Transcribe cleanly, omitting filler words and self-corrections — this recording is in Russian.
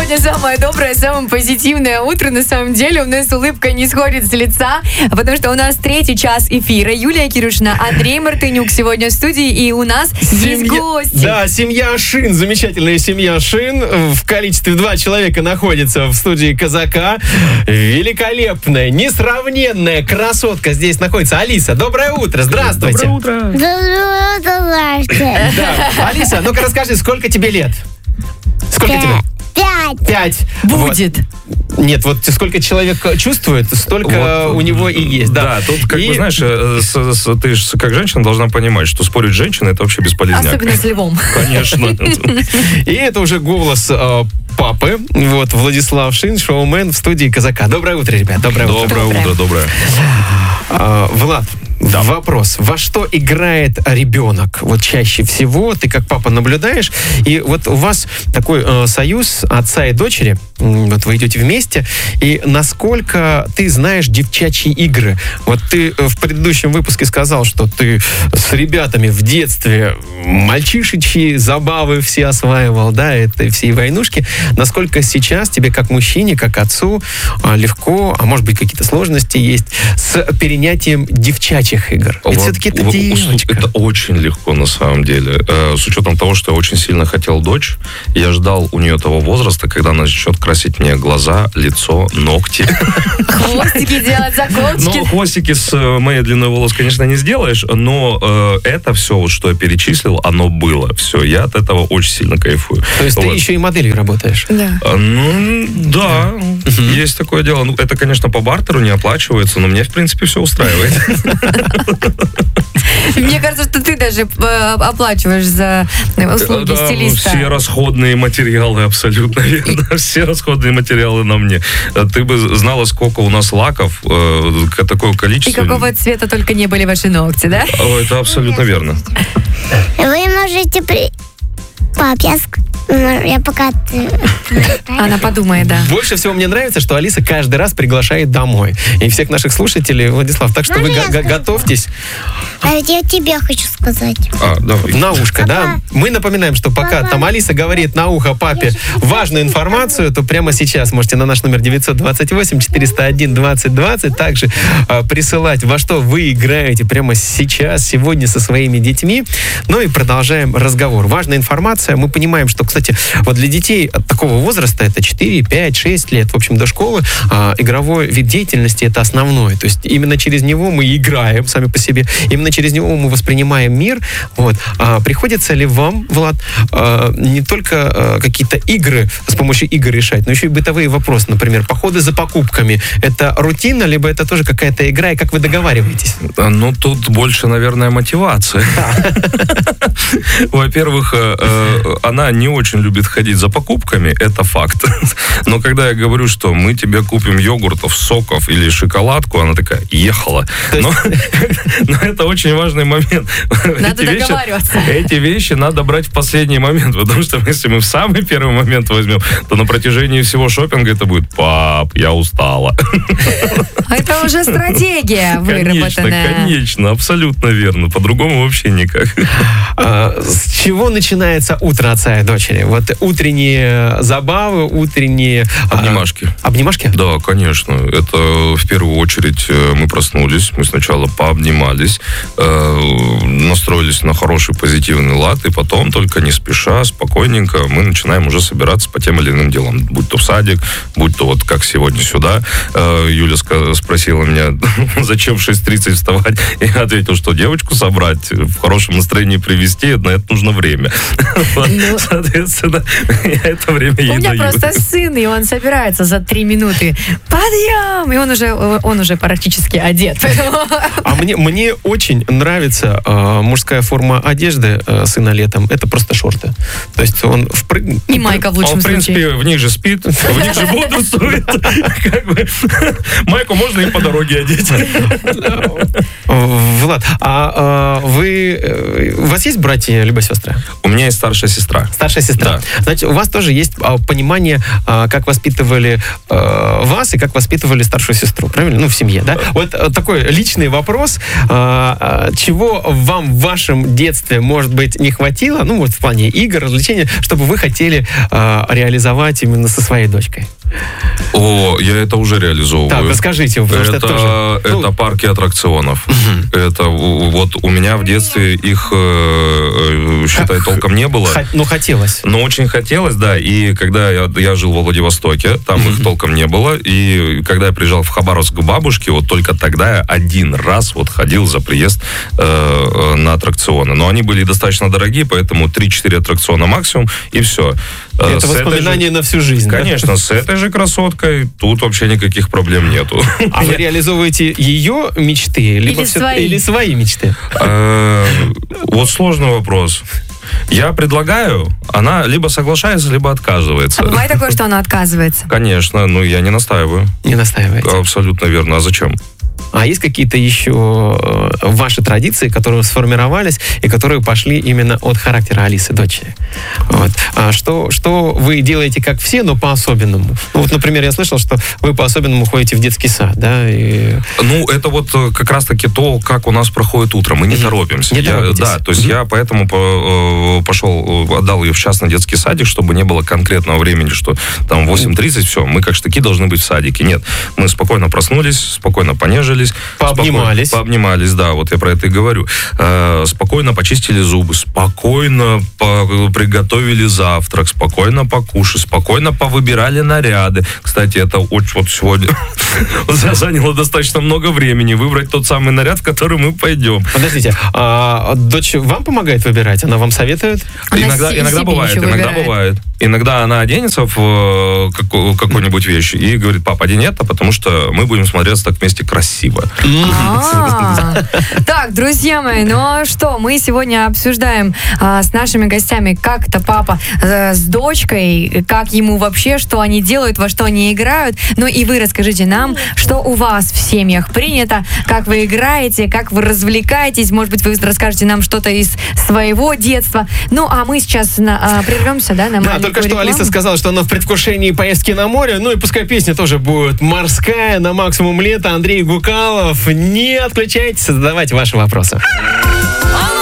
Сегодня самое доброе, самое позитивное утро. На самом деле у нас улыбка не сходит с лица, потому что у нас 3-й час эфира. Юлия Кирюшина, Андрей Мартынюк сегодня в студии, и у нас есть гости. Да, семья Шин, замечательная семья Шин. В количестве 2 человека находится в студии Казака. Великолепная, несравненная красотка здесь находится. Алиса, доброе утро, здравствуйте. Доброе утро. Да. Алиса, ну-ка расскажи, сколько тебе лет? Сколько тебе? 5. Будет. Вот. Нет, вот сколько человек чувствует, столько у него и есть. Да, тут, как бы, знаешь, ты же как женщина должна понимать, что спорить с женщиной — это вообще бесполезняк. Особенно с львом. Конечно. И это уже голос папы, вот, Владислав Шин, шоумен в студии Казака. Доброе утро, ребят, доброе утро. Доброе. Влад, да. Вопрос. Во что играет ребенок? Вот чаще всего ты как папа наблюдаешь, и вот у вас такой союз отца и дочери, вот вы идете вместе, и насколько ты знаешь девчачьи игры? Вот ты в предыдущем выпуске сказал, что ты с ребятами в детстве мальчишечьи забавы все осваивал, да, это все войнушки. Насколько сейчас тебе как мужчине, как отцу легко, а может быть какие-то сложности есть с перенятием девчачьих игр? Ведь все-таки это девочка. Это очень легко на самом деле. С учетом того, что я очень сильно хотел дочь, я ждал у нее того возраста, когда она начнет красить мне глаза, лицо, ногти. Хвостики делать, заколочки. Ну, хвостики с моей длиной волос, конечно, не сделаешь, но это все, вот, что я перечислил, оно было. Все, я от этого очень сильно кайфую. То есть ты еще и моделью работаешь? Да. Да, есть такое дело. Ну, это, конечно, по бартеру не оплачивается, но мне, в принципе, все устраивает. Мне кажется, что ты даже оплачиваешь за услуги стилиста. Все расходные материалы, абсолютно верно. Все расходные материалы на мне. Ты бы знала, сколько у нас лаков, такое количество. И какого цвета только не были ваши ногти, да? Это абсолютно верно. Вы можете Пап, я пока... Она подумает, да. Больше всего мне нравится, что Алиса каждый раз приглашает домой. И всех наших слушателей, Владислав, так что вы готовьтесь. А ведь я тебе хочу сказать. Давай. На ушко, да? Мы напоминаем, что пока там Алиса говорит на ухо папе важную информацию, то прямо сейчас можете на наш номер 928-401-2020 также присылать, во что вы играете прямо сейчас, сегодня со своими детьми. Ну и продолжаем разговор. Важная информация. Мы понимаем, что, кстати, вот для детей от такого возраста, это 4, 5, 6 лет, в общем, до школы, игровой вид деятельности — это основной. То есть именно через него мы играем сами по себе, именно через него мы воспринимаем мир. Вот. Приходится ли вам, Влад, не только какие-то игры, с помощью игр решать, но еще и бытовые вопросы, например, походы за покупками? Это рутина, либо это тоже какая-то игра, и как вы договариваетесь? Ну, тут больше, наверное, мотивация. Во-первых, она не очень любит ходить за покупками, это факт. Но когда я говорю, что мы тебе купим йогуртов, соков или шоколадку, она такая: ехала. Но это очень важный момент. Надо договариваться. Эти вещи надо брать в последний момент, потому что если мы в самый первый момент возьмем, то на протяжении всего шопинга это будет: пап, я устала. Это уже стратегия выработанная. Конечно, абсолютно верно. По-другому вообще никак. С чего начинается утро отца и дочери? Вот утренние забавы, утренние... Обнимашки. Обнимашки? Да, конечно. Это в первую очередь мы проснулись, мы сначала пообнимались, настроились на хороший позитивный лад, и потом, только не спеша, спокойненько, мы начинаем уже собираться по тем или иным делам. Будь то в садик, будь то вот как сегодня сюда. Юля спросила меня, зачем в 6:30 вставать. Я ответил, что девочку собрать, в хорошем настроении привести, на это нужно время. Соответственно, я это время ей даю. У меня просто сын, и он собирается за 3 минуты. Подъем! И он уже практически одет. А мне очень нравится мужская форма одежды сына летом. Это просто шорты. То есть он и майка в лучшем случае. Он, в принципе, в них же спит, в них же бодрствует. Майку можно и по дороге одеть. Влад, а у вас есть братья либо сестры? У меня есть старшая сестра. Старшая сестра. сестра. Да. Значит, у вас тоже есть понимание, как воспитывали вас и как воспитывали старшую сестру, правильно? Ну, в семье, да? Вот такой личный вопрос. Чего вам в вашем детстве, может быть, не хватило, ну, вот в плане игр, развлечений, чтобы вы хотели реализовать именно со своей дочкой? О, я это уже реализовываю. Так, расскажите, потому что это тоже... Это парки аттракционов. Это вот у меня в детстве их, считай, толком не было. Ну, хотелось. Но очень хотелось, да. И когда я жил во Владивостоке, там их толком не было. И когда я приезжал в Хабаровск к бабушке, вот только тогда я один раз вот ходил за приезд на аттракционы. Но они были достаточно дорогие, поэтому 3-4 аттракциона максимум, и все. Это воспоминание на всю жизнь. Конечно, да? с этой же красоткой тут вообще никаких проблем нету. А вы реализовываете ее мечты? Или свои мечты? Вот сложный вопрос. Я предлагаю, она либо соглашается, либо отказывается. А бывает такое, что она отказывается? Конечно, но я не настаиваю. Не настаиваете? Абсолютно верно. А зачем? А есть какие-то еще ваши традиции, которые сформировались и которые пошли именно от характера Алисы, дочери? Вот. А что вы делаете, как все, но по-особенному? Ну, вот, например, я слышал, что вы по-особенному ходите в детский сад, да? И... Ну, это вот как раз-таки то, как у нас проходит утро. Мы не торопимся. Не торопитесь. Да, то есть я поэтому пошел, отдал ее в частный детский садик, чтобы не было конкретного времени, что там 8:30, все, мы как штыки должны быть в садике. Нет, мы спокойно проснулись, спокойно понежились. Пообнимались. Пообнимались, да, вот я про это и говорю. Спокойно почистили зубы, спокойно приготовили завтрак, спокойно покушали, спокойно повыбирали наряды. Кстати, это очень вот сегодня заняло достаточно много времени выбрать тот самый наряд, в который мы пойдем. Подождите, а дочь вам помогает выбирать? Она вам советует? Иногда бывает. Иногда она оденется в какую-нибудь вещь и говорит: папа, одень это, потому что мы будем смотреться так вместе красиво. Так, друзья мои, ну что, мы сегодня обсуждаем с нашими гостями, как это папа с дочкой, как ему вообще, что они делают, во что они играют. Ну и вы расскажите нам, что у вас в семьях принято, как вы играете, как вы развлекаетесь. Может быть, вы расскажете нам что-то из своего детства. Ну, а мы сейчас прервемся, да, на маленькую только что рекламу. Алиса сказала, что она в предвкушении поездки на море. Ну и пускай песня тоже будет морская, на максимум лета. Андрей Гукалов. Не отключайтесь, задавайте ваши вопросы.